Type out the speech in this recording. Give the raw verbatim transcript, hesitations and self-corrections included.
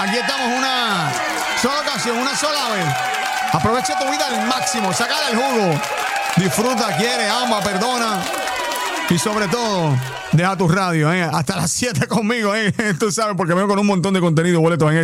Aquí estamos una sola ocasión, una sola vez. Aprovecha tu vida al máximo, saca el jugo. Disfruta, quiere, ama, perdona. Y sobre todo, deja tu radio, ¿eh? Hasta las siete conmigo, ¿eh? Tú sabes, porque vengo con un montón de contenido, boletos en